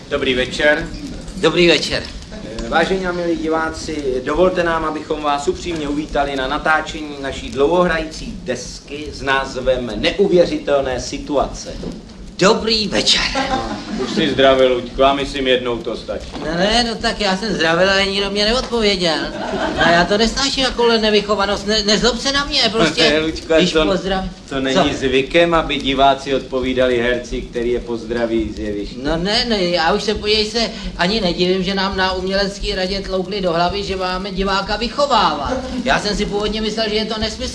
Dobrý večer. Dobrý večer. Vážení a milí diváci, dovolte nám, abychom vás upřímně uvítali na natáčení naší dlouhohrající desky s názvem Neuvěřitelné situace. Dobrý večer. Už jsi zdravil, Luďku, a myslím jednou to stačí. No tak já jsem zdravil, ale nikdo mě neodpověděl. No já to nesnáším jako nevychovanost, nezlob se na mě, prostě, Luďku, když pozdravím. To není zvykem, aby diváci odpovídali herci, který je pozdraví z jeviště. No ne, já už se, podívej se, ani nedivím, že nám na umělecký radě tloukli do hlavy, že máme diváka vychovávat. Já jsem si původně myslel, že je to nesmysl.